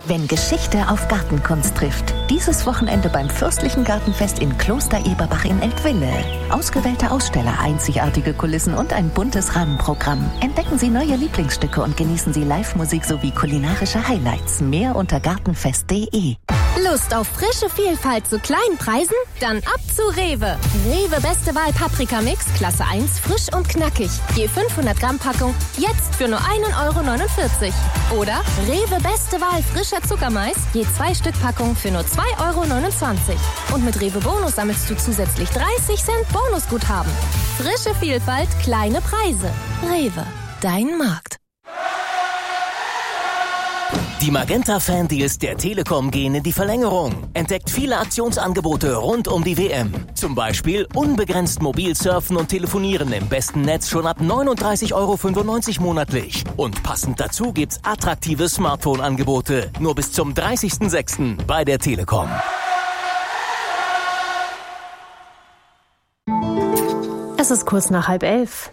Wenn Geschichte auf Gartenkunst trifft. Dieses Wochenende beim Fürstlichen Gartenfest in Kloster Eberbach in Eltville. Ausgewählte Aussteller, einzigartige Kulissen und ein buntes Rahmenprogramm. Entdecken Sie neue Lieblingsstücke und genießen Sie Live-Musik sowie kulinarische Highlights. Mehr unter gartenfest.de. Lust auf frische Vielfalt zu kleinen Preisen? Dann ab zu Rewe. Rewe Beste Wahl Paprika Mix, Klasse 1, frisch und knackig. Je 500 Gramm Packung, jetzt für nur 1,49 €. Oder Rewe Beste Wahl frischer Zuckermais, je 2 Stück Packung für nur 2,29 €. Und mit Rewe Bonus sammelst du zusätzlich 30 Cent Bonusguthaben. Frische Vielfalt, kleine Preise. Rewe, dein Markt. Die Magenta-Fan-Deals der Telekom gehen in die Verlängerung. Entdeckt viele Aktionsangebote rund um die WM. Zum Beispiel unbegrenzt mobil surfen und telefonieren im besten Netz schon ab 39,95 € monatlich. Und passend dazu gibt's attraktive Smartphone-Angebote. Nur bis zum 30.06. bei der Telekom. Es ist kurz nach 10:30.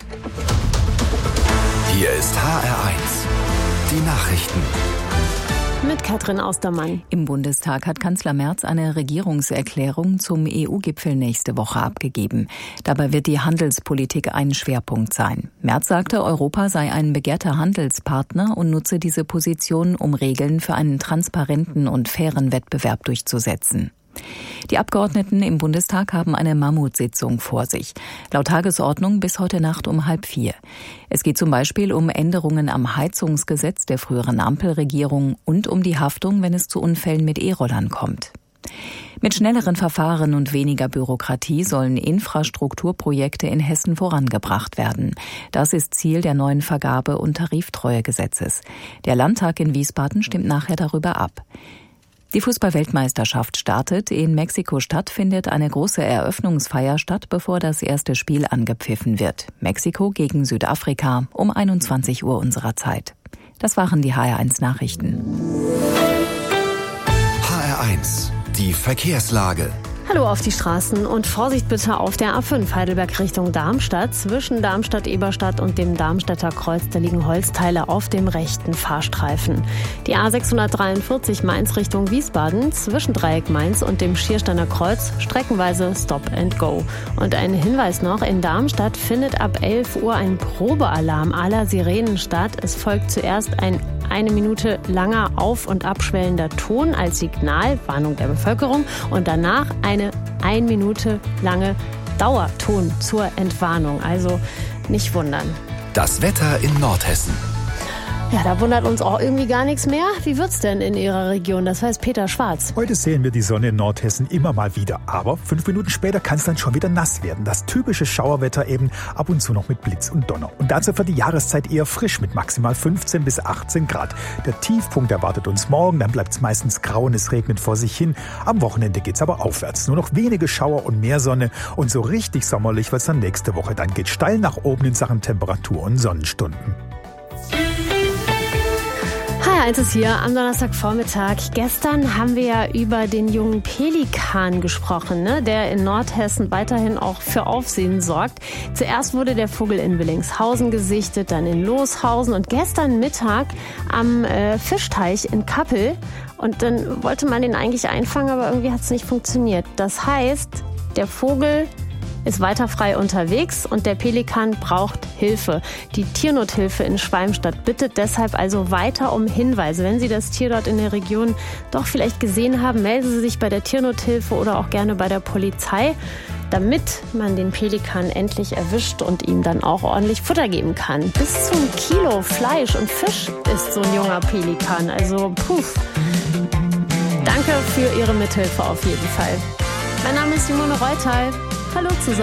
Hier ist HR1. Die Nachrichten. Mit Katrin Austermann. Im Bundestag hat Kanzler Merz eine Regierungserklärung zum EU-Gipfel nächste Woche abgegeben. Dabei wird die Handelspolitik ein Schwerpunkt sein. Merz sagte, Europa sei ein begehrter Handelspartner und nutze diese Position, um Regeln für einen transparenten und fairen Wettbewerb durchzusetzen. Die Abgeordneten im Bundestag haben eine Mammutsitzung vor sich. Laut Tagesordnung bis heute Nacht um 3:30. Es geht zum Beispiel um Änderungen am Heizungsgesetz der früheren Ampelregierung und um die Haftung, wenn es zu Unfällen mit E-Rollern kommt. Mit schnelleren Verfahren und weniger Bürokratie sollen Infrastrukturprojekte in Hessen vorangebracht werden. Das ist Ziel der neuen Vergabe- und Tariftreuegesetzes. Der Landtag in Wiesbaden stimmt nachher darüber ab. Die Fußball-Weltmeisterschaft startet. In Mexiko-Stadt findet eine große Eröffnungsfeier statt, bevor das erste Spiel angepfiffen wird. Mexiko gegen Südafrika um 21 Uhr unserer Zeit. Das waren die HR1 Nachrichten. HR1, die Verkehrslage. Hallo auf die Straßen und Vorsicht bitte auf der A5 Heidelberg Richtung Darmstadt. Zwischen Darmstadt-Eberstadt und dem Darmstädter Kreuz, da liegen Holzteile auf dem rechten Fahrstreifen. Die A643 Mainz Richtung Wiesbaden, zwischen Dreieck Mainz und dem Schiersteiner Kreuz, streckenweise Stop and Go. Und ein Hinweis noch, in Darmstadt findet ab 11 Uhr ein Probealarm aller Sirenen statt. Es folgt zuerst ein 1 Minute langer auf- und abschwellender Ton als Signalwarnung der Bevölkerung und danach eine 1 Minute lange Dauerton zur Entwarnung. Also nicht wundern. Das Wetter in Nordhessen. Ja, da wundert uns auch irgendwie gar nichts mehr. Wie wird's denn in Ihrer Region? Das weiß Peter Schwarz. Heute sehen wir die Sonne in Nordhessen immer mal wieder. Aber 5 Minuten später kann es dann schon wieder nass werden. Das typische Schauerwetter eben, ab und zu noch mit Blitz und Donner. Und dazu für die Jahreszeit eher frisch mit maximal 15 bis 18 Grad. Der Tiefpunkt erwartet uns morgen, dann bleibt es meistens grau und es regnet vor sich hin. Am Wochenende geht's aber aufwärts. Nur noch wenige Schauer und mehr Sonne. Und so richtig sommerlich wird's dann nächste Woche. Dann geht steil nach oben in Sachen Temperatur und Sonnenstunden. HR1 ist hier am Donnerstagvormittag. Gestern haben wir ja über den jungen Pelikan gesprochen, ne, der in Nordhessen weiterhin auch für Aufsehen sorgt. Zuerst wurde der Vogel in Willingshausen gesichtet, dann in Loshausen und gestern Mittag am Fischteich in Kappel. Und dann wollte man den eigentlich einfangen, aber irgendwie hat es nicht funktioniert. Das heißt, der Vogel ist weiter frei unterwegs und der Pelikan braucht Hilfe. Die Tiernothilfe in Schwalmstadt bittet deshalb also weiter um Hinweise. Wenn Sie das Tier dort in der Region doch vielleicht gesehen haben, melden Sie sich bei der Tiernothilfe oder auch gerne bei der Polizei, damit man den Pelikan endlich erwischt und ihm dann auch ordentlich Futter geben kann. Bis zum Kilo Fleisch und Fisch isst so ein junger Pelikan. Also Danke für Ihre Mithilfe auf jeden Fall. Mein Name ist Simone Reutal. Hallo zusammen.